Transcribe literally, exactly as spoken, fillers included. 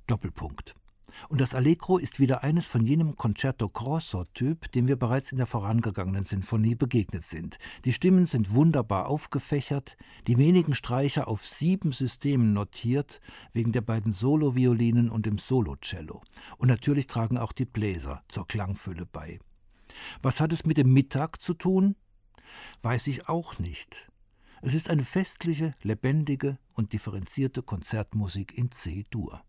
Doppelpunkt. Und das Allegro ist wieder eines von jenem Concerto Grosso-Typ, dem wir bereits in der vorangegangenen Sinfonie begegnet sind. Die Stimmen sind wunderbar aufgefächert, die wenigen Streicher auf sieben Systemen notiert, wegen der beiden Soloviolinen und dem Solocello. Und natürlich tragen auch die Bläser zur Klangfülle bei. Was hat es mit dem Mittag zu tun? Weiß ich auch nicht. Es ist eine festliche, lebendige und differenzierte Konzertmusik in C-Dur.